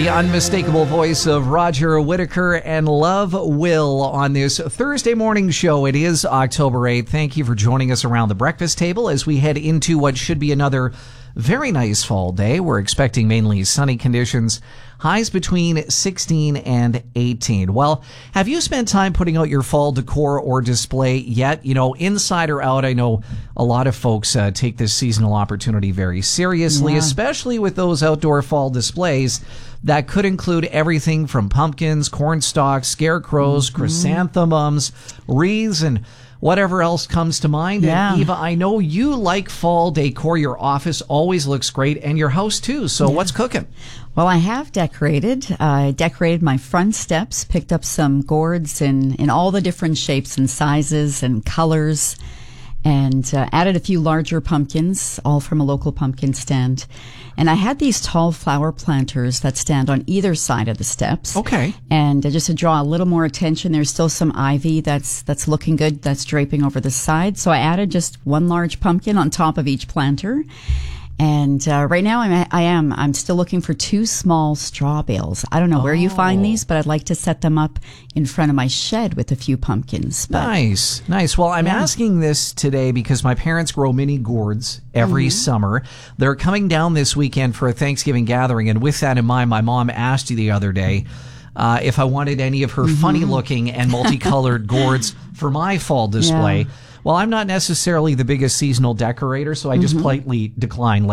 The unmistakable voice of Roger Whittaker and Love Will on this Thursday morning show. It is October 8th. Thank you for joining us around the breakfast table as we head into what should be another very nice fall day. We're expecting mainly sunny conditions, highs between 16 and 18. Well, have you spent time putting out your fall decor or display yet? You know, inside or out, I know a lot of folks take this seasonal opportunity very seriously, especially with those outdoor fall displays that could include everything from pumpkins, corn stalks, scarecrows, chrysanthemums, wreaths, and whatever else comes to mind. And Eva, I know you like fall decor. Your office always looks great, and your house too. So what's cooking? Well, I have decorated. I decorated my front steps, picked up some gourds in all the different shapes and sizes and colors, and added a few larger pumpkins, all from a local pumpkin stand. And I had these tall flower planters that stand on either side of the steps. Okay. And just to draw a little more attention, there's still some ivy that's looking good, that's draping over the side. So I added just one large pumpkin on top of each planter. And right now I'm still looking for two small straw bales. I don't know where you find these, but I'd like to set them up in front of my shed with a few pumpkins. But, Nice. Well, I'm asking this today because my parents grow mini gourds every summer. They're coming down this weekend for a Thanksgiving gathering, and with that in mind, my mom asked you the other day if I wanted any of her funny-looking and multicolored gourds for my fall display. Yeah. Well, I'm not necessarily the biggest seasonal decorator, so I just politely declined,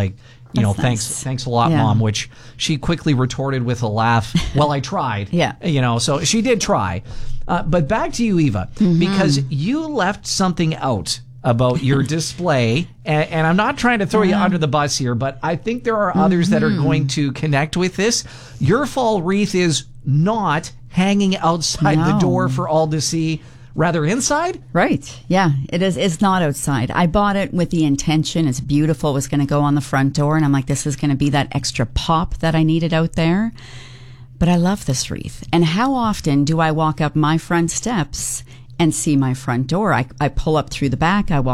thanks a lot, Mom, which she quickly retorted with a laugh. Well, I tried. So she did try. But back to you, Eva, because you left something out about your display, and I'm not trying to throw you under the bus here, but I think there are others that are going to connect with this. Your fall wreath is not hanging outside the door for all to see. Rather inside? Right. Yeah, it is. It's not outside. I bought it with the intention. It's beautiful. It was going to go on the front door. And I'm like, this is going to be that extra pop that I needed out there. But I love this wreath. And how often do I walk up my front steps and see my front door? I pull up through the back. I walk